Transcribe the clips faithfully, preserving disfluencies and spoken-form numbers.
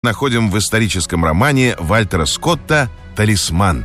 находим в историческом романе Вальтера Скотта «Талисман».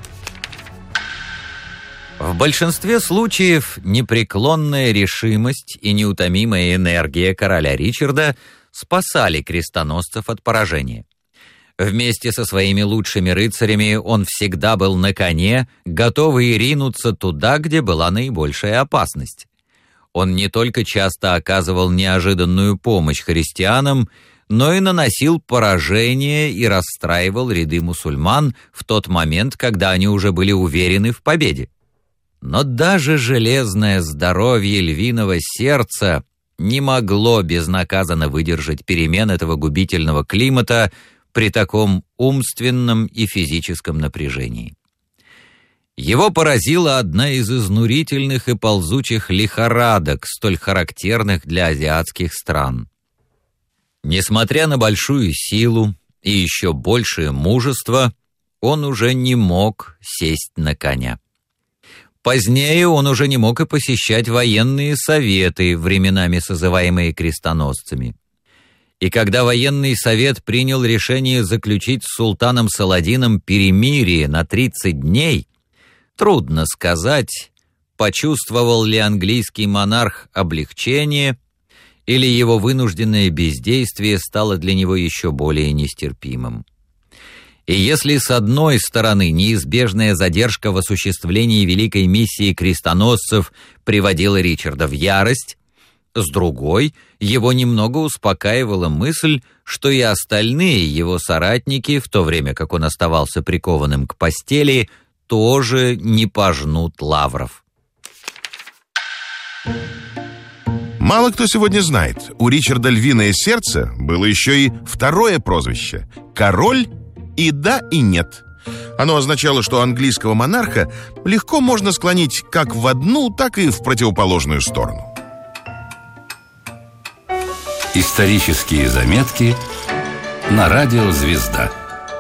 В большинстве случаев непреклонная решимость и неутомимая энергия короля Ричарда спасали крестоносцев от поражения. Вместе со своими лучшими рыцарями он всегда был на коне, готовый ринуться туда, где была наибольшая опасность. Он не только часто оказывал неожиданную помощь христианам, но и наносил поражение и расстраивал ряды мусульман в тот момент, когда они уже были уверены в победе. Но даже железное здоровье львиного сердца не могло безнаказанно выдержать перемен этого губительного климата при таком умственном и физическом напряжении. Его поразила одна из изнурительных и ползучих лихорадок, столь характерных для азиатских стран. Несмотря на большую силу и еще большее мужество, он уже не мог сесть на коня. Позднее он уже не мог и посещать военные советы, временами созываемые крестоносцами. И когда военный совет принял решение заключить с султаном Саладином перемирие на тридцать дней, трудно сказать, почувствовал ли английский монарх облегчение, или его вынужденное бездействие стало для него еще более нестерпимым. И если с одной стороны неизбежная задержка в осуществлении великой миссии крестоносцев приводила Ричарда в ярость, с другой его немного успокаивала мысль, что и остальные его соратники, в то время как он оставался прикованным к постели, тоже не пожнут лавров. Мало кто сегодня знает, у Ричарда Львиное Сердце было еще и второе прозвище – «Король и да, и нет». Оно означало, что английского монарха легко можно склонить как в одну, так и в противоположную сторону. Исторические заметки на радио «Звезда».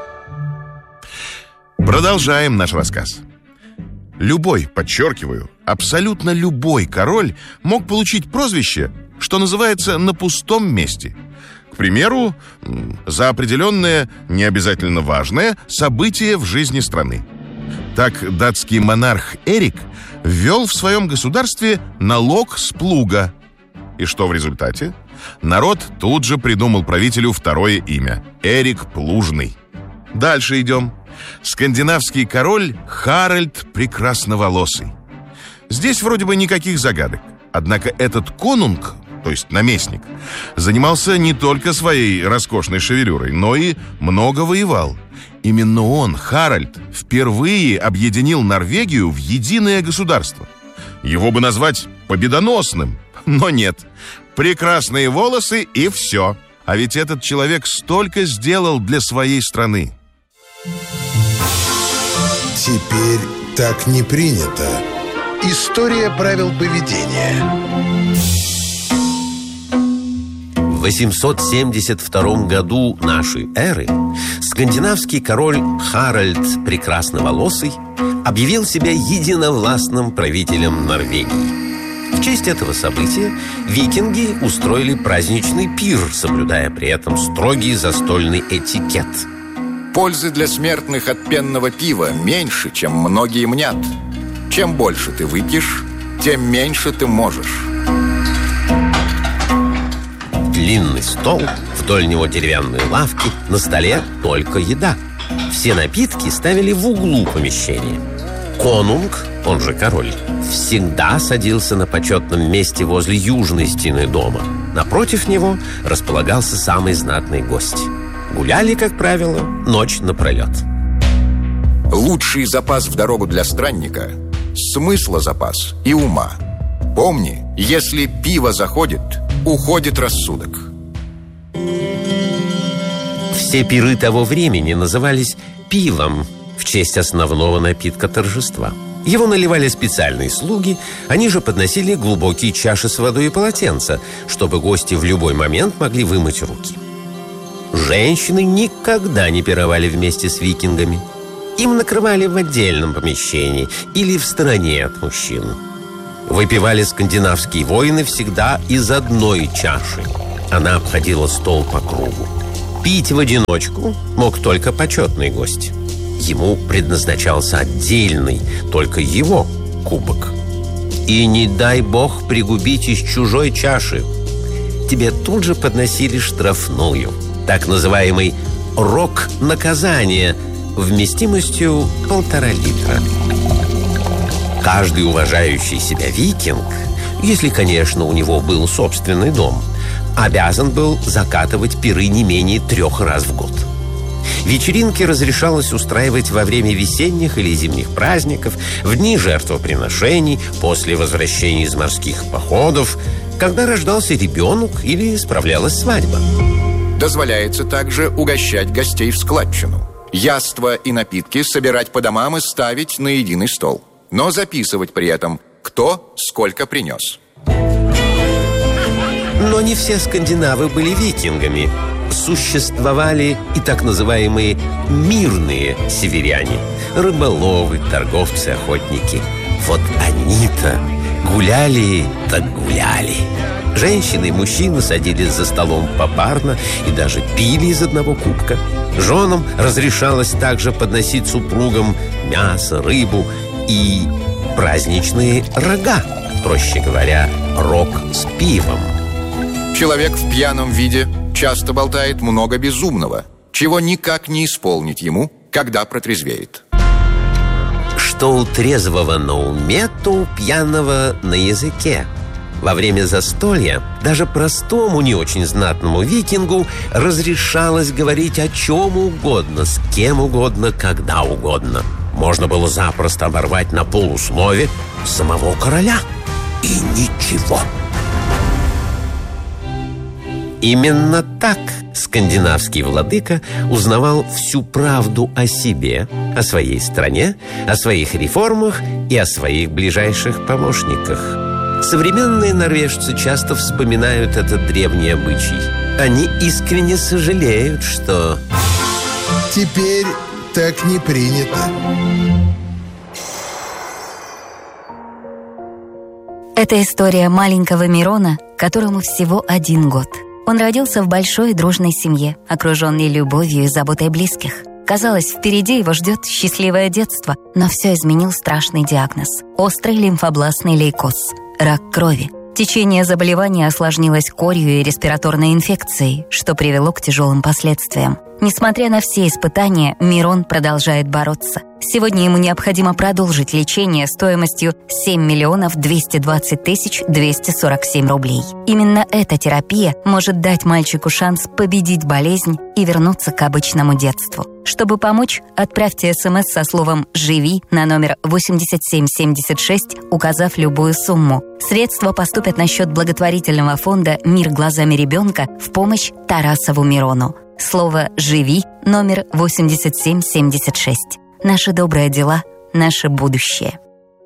Продолжаем наш рассказ. Любой, подчеркиваю, абсолютно любой король мог получить прозвище, что называется, на пустом месте. К примеру, за определенное, не обязательно важное, событие в жизни страны. Так датский монарх Эрик ввел в своем государстве налог с плуга. И что в результате? Народ тут же придумал правителю второе имя – Эрик Плужный. Дальше идем. Скандинавский король Харальд Прекрасноволосый. Здесь вроде бы никаких загадок. Однако этот конунг, то есть наместник, занимался не только своей роскошной шевелюрой, но и много воевал. Именно он, Харальд, впервые объединил Норвегию в единое государство. Его бы назвать победоносным, но нет. Прекрасные волосы и все. А ведь этот человек столько сделал для своей страны. Теперь так не принято. История правил поведения. В восемьсот семьдесят втором году нашей эры скандинавский король Харальд Прекрасноволосый объявил себя единовластным правителем Норвегии. В честь этого события викинги устроили праздничный пир, соблюдая при этом строгий застольный этикет. Пользы для смертных от пенного пива меньше, чем многие мнят. Чем больше ты выпьешь, тем меньше ты можешь. Длинный стол, вдоль него деревянные лавки, на столе только еда. Все напитки ставили в углу помещения. Конунг, он же король, всегда садился на почетном месте возле южной стены дома. Напротив него располагался самый знатный гость. Гуляли, как правило, ночь напролет. Лучший запас в дорогу для странника – смысла запас и ума. Помни, если пиво заходит, уходит рассудок. Все пиры того времени назывались пивом в честь основного напитка торжества. Его наливали специальные слуги, они же подносили глубокие чаши с водой и полотенца, чтобы гости в любой момент могли вымыть руки. Женщины никогда не пировали вместе с викингами. Им накрывали в отдельном помещении или в стороне от мужчин. Выпивали скандинавские воины всегда из одной чаши. Она обходила стол по кругу. Пить в одиночку мог только почетный гость. Ему предназначался отдельный, только его кубок. И не дай бог пригубить из чужой чаши. Тебе тут же подносили штрафную, так называемый рог наказания, вместимостью полтора литра. Каждый уважающий себя викинг, если, конечно, у него был собственный дом, обязан был закатывать пиры не менее трех раз в год. Вечеринки разрешалось устраивать во время весенних или зимних праздников, в дни жертвоприношений, после возвращения из морских походов, когда рождался ребенок или справлялась свадьба. Дозволяется также угощать гостей в складчину. Яства и напитки собирать по домам и ставить на единый стол. Но записывать при этом, кто сколько принес. Но не все скандинавы были викингами. Существовали и так называемые мирные северяне. Рыболовы, торговцы, охотники. Вот они-то гуляли, так гуляли. Женщины и мужчины садились за столом попарно и даже пили из одного кубка. Женам разрешалось также подносить супругам мясо, рыбу и праздничные рога. Проще говоря, рог с пивом. Человек в пьяном виде часто болтает много безумного, чего никак не исполнить ему, когда протрезвеет. Что у трезвого на уме, то у пьяного на языке. Во время застолья даже простому, не очень знатному викингу разрешалось говорить о чем угодно, с кем угодно, когда угодно. Можно было запросто оборвать на полуслове самого короля. И ничего. Именно так скандинавский владыка узнавал всю правду о себе, о своей стране, о своих реформах и о своих ближайших помощниках. Современные норвежцы часто вспоминают этот древний обычай. Они искренне сожалеют, что... Теперь так не принято. Это история маленького Мирона, которому всего один год. Он родился в большой дружной семье, окруженной любовью и заботой близких. Казалось, впереди его ждет счастливое детство, но все изменил страшный диагноз – острый лимфобластный лейкоз – рак крови. Течение заболевания осложнилось корью и респираторной инфекцией, что привело к тяжелым последствиям. Несмотря на все испытания, Мирон продолжает бороться. Сегодня ему необходимо продолжить лечение стоимостью семь миллионов двести двадцать тысяч двести сорок семь рублей. Именно эта терапия может дать мальчику шанс победить болезнь и вернуться к обычному детству. Чтобы помочь, отправьте смс со словом «Живи» на номер восемьдесят семь семьдесят шесть, указав любую сумму. Средства поступят на счет благотворительного фонда «Мир глазами ребенка» в помощь Тарасову Мирону. Слово «Живи» номер восемьдесят семь семьдесят шесть. Наши добрые дела, наше будущее.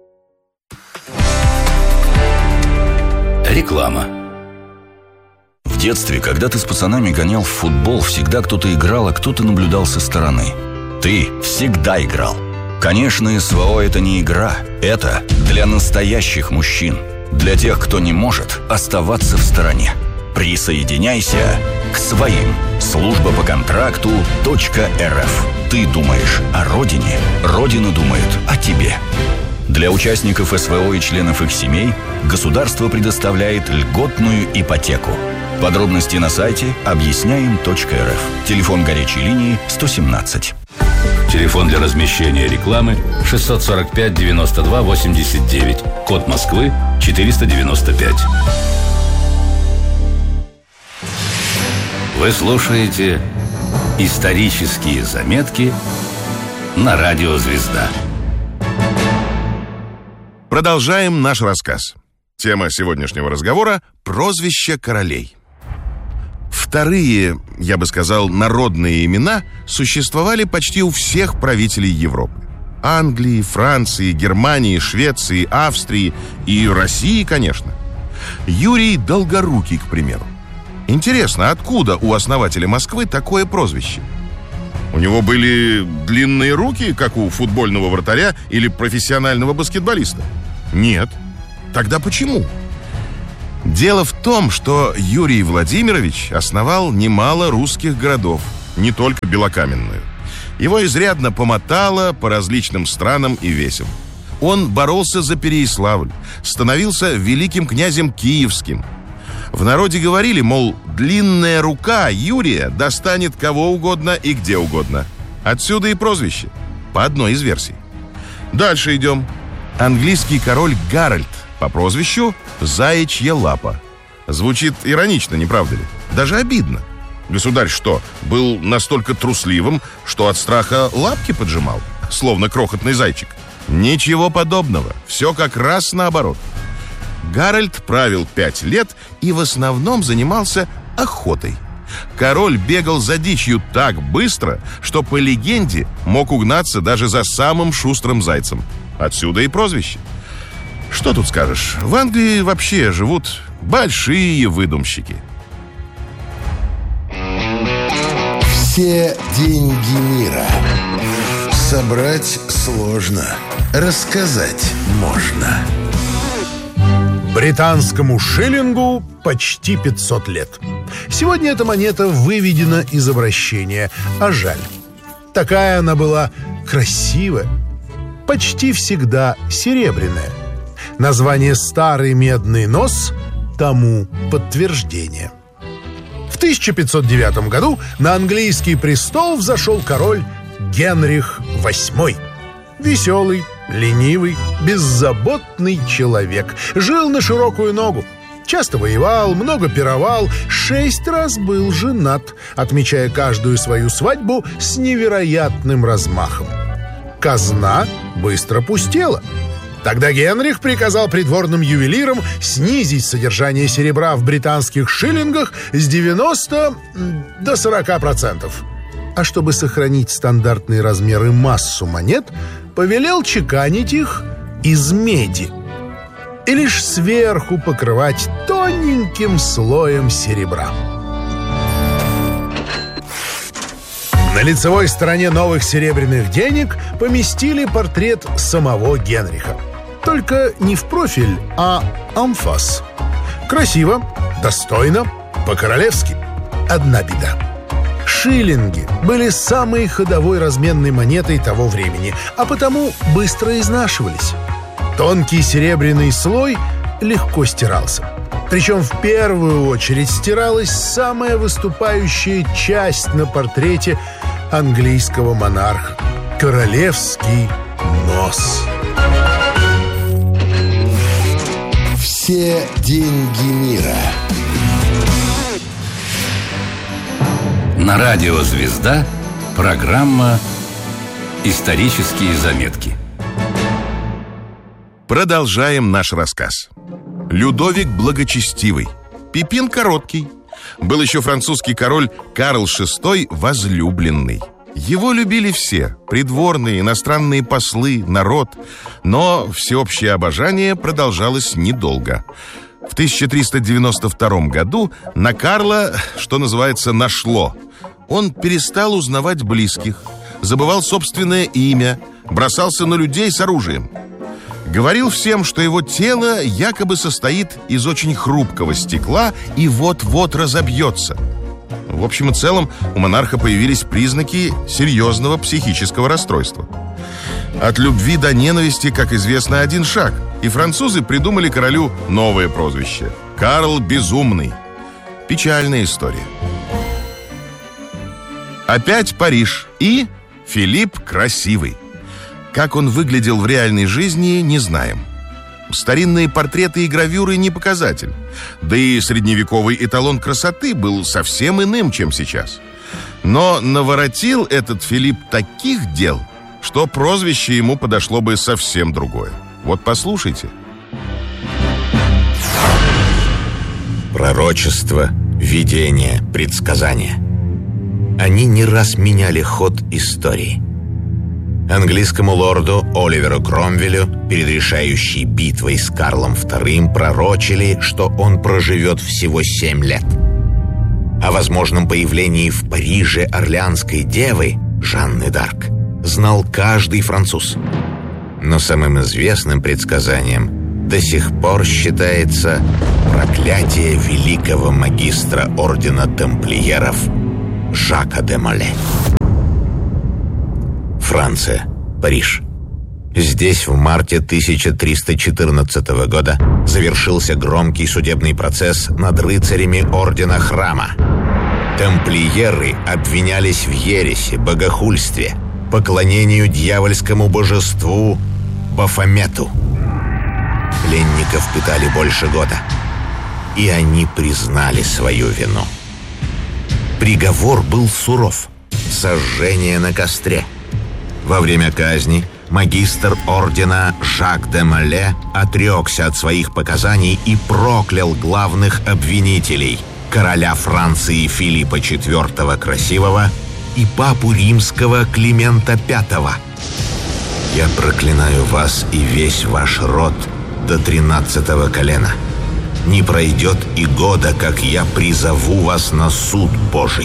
Реклама. В детстве, когда ты с пацанами гонял в футбол, всегда кто-то играл, а кто-то наблюдал со стороны. Ты всегда играл. Конечно, СВО – это не игра. Это для настоящих мужчин. Для тех, кто не может оставаться в стороне. Присоединяйся к своим. Служба по контракту .рф. Ты думаешь о родине, Родина думает о тебе. Для участников СВО и членов их семей государство предоставляет льготную ипотеку. Подробности на сайте объясняем точка эр эф. Телефон горячей линии сто семнадцать. Телефон для размещения рекламы шестьсот сорок пять девяносто два восемьдесят девять. Код Москвы четыреста девяносто пять. Вы слушаете «Исторические заметки» на радио «Звезда». Продолжаем наш рассказ. Тема сегодняшнего разговора – прозвища королей. Вторые, я бы сказал, народные имена существовали почти у всех правителей Европы. Англии, Франции, Германии, Швеции, Австрии и России, конечно. Юрий Долгорукий, к примеру. Интересно, откуда у основателя Москвы такое прозвище? У него были длинные руки, как у футбольного вратаря или профессионального баскетболиста? Нет. Тогда почему? Дело в том, что Юрий Владимирович основал немало русских городов, не только белокаменную. Его изрядно помотало по различным странам и весям. Он боролся за Переяславль, становился великим князем Киевским. В народе говорили, мол, длинная рука Юрия достанет кого угодно и где угодно. Отсюда и прозвище, по одной из версий. Дальше идем. Английский король Гарольд по прозвищу «Заячья лапа». Звучит иронично, не правда ли? Даже обидно. Государь что, был настолько трусливым, что от страха лапки поджимал, словно крохотный зайчик? Ничего подобного, все как раз наоборот. Гарольд правил пять лет и в основном занимался охотой. Король бегал за дичью так быстро, что, по легенде, мог угнаться даже за самым шустрым зайцем. Отсюда и прозвище. Что тут скажешь? В Англии вообще живут большие выдумщики. Все деньги мира. Собрать сложно. Рассказать можно. Британскому шиллингу почти пятьсот лет. Сегодня эта монета выведена из обращения, а жаль. Такая она была красивая, почти всегда серебряная. Название «Старый медный нос» тому подтверждение. В тысяча пятьсот девятом году на английский престол взошел король Генрих восьмой. Веселый, ленивый, беззаботный человек. Жил на широкую ногу. Часто воевал, много пировал, шесть раз был женат, отмечая каждую свою свадьбу с невероятным размахом. Казна быстро пустела. Тогда Генрих приказал придворным ювелирам снизить содержание серебра в британских шиллингах с девяноста до сорока процентов. А чтобы сохранить стандартные размеры и массу монет, повелел чеканить их из меди и лишь сверху покрывать тоненьким слоем серебра. На лицевой стороне новых серебряных денег поместили портрет самого Генриха. Только не в профиль, а амфас. Красиво, достойно, по-королевски. Одна беда. Шиллинги были самой ходовой разменной монетой того времени, а потому быстро изнашивались. Тонкий серебряный слой легко стирался. Причем в первую очередь стиралась самая выступающая часть на портрете английского монарха — королевский нос. Все деньги мира. На радио «Звезда» программа «Исторические заметки». Продолжаем наш рассказ. Людовик Благочестивый, Пипин Короткий. Был еще французский король Карл шестой Возлюбленный. Его любили все – придворные, иностранные послы, народ. Но всеобщее обожание продолжалось недолго. В тысяча триста девяносто втором году на Карла, что называется, нашло. Он перестал узнавать близких, забывал собственное имя, бросался на людей с оружием. Говорил всем, что его тело якобы состоит из очень хрупкого стекла и вот-вот разобьется. В общем и целом, у монарха появились признаки серьезного психического расстройства. От любви до ненависти, как известно, один шаг. И французы придумали королю новое прозвище – Карл Безумный. Печальная история. Опять Париж и Филипп Красивый. Как он выглядел в реальной жизни, не знаем. Старинные портреты и гравюры не показатель. Да и средневековый эталон красоты был совсем иным, чем сейчас. Но наворотил этот Филипп таких дел, что прозвище ему подошло бы совсем другое. Вот послушайте. Пророчество, видение, предсказания. Они не раз меняли ход истории. Английскому лорду Оливеру Кромвелю перед решающей битвой с Карлом вторым пророчили, что он проживет всего семь лет. О возможном появлении в Париже Орлеанской девы Жанны д'Арк знал каждый француз. Но самым известным предсказанием до сих пор считается проклятие великого магистра ордена тамплиеров Жака де Моле. Франция, Париж. Здесь в марте тысяча триста четырнадцатого года завершился громкий судебный процесс над рыцарями Ордена Храма. Тамплиеры обвинялись в ереси, богохульстве, поклонению дьявольскому божеству Бафомету. Пленников пытали больше года, и они признали свою вину. Приговор был суров – сожжение на костре. Во время казни магистр ордена Жак де Моле отрекся от своих показаний и проклял главных обвинителей – короля Франции Филиппа четвёртого Красивого и папу римского Климента пятого. «Я проклинаю вас и весь ваш род до тринадцатого колена. Не пройдет и года, как я призову вас на суд Божий».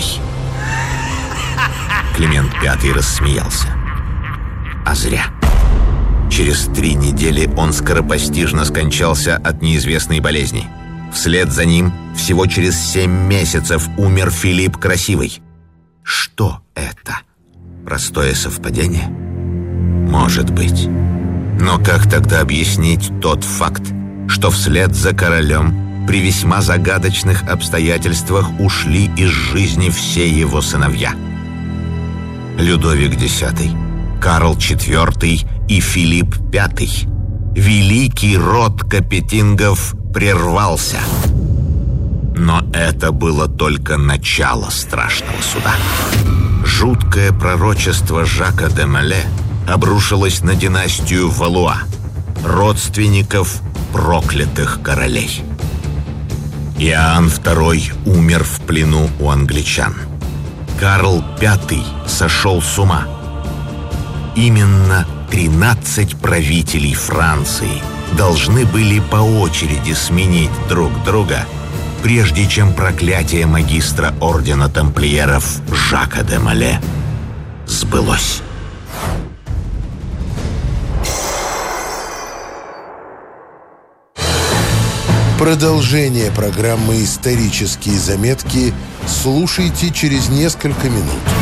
Климент пятый рассмеялся. А зря. Через три недели он скоропостижно скончался от неизвестной болезни. Вслед за ним всего через семь месяцев умер Филипп Красивый. Что это? Простое совпадение? Может быть. Но как тогда объяснить тот факт, что вслед за королем при весьма загадочных обстоятельствах ушли из жизни все его сыновья? Людовик десятый, Карл четвёртый и Филипп пятый. Великий род Капетингов прервался. Но это было только начало страшного суда. Жуткое пророчество Жака де Моле обрушилось на династию Валуа, родственников проклятых королей. Иоанн второй умер в плену у англичан. Карл пятый сошел с ума. Именно тринадцать правителей Франции должны были по очереди сменить друг друга, прежде чем проклятие магистра ордена тамплиеров Жака де Моле сбылось. Продолжение программы «Исторические заметки» слушайте через несколько минут.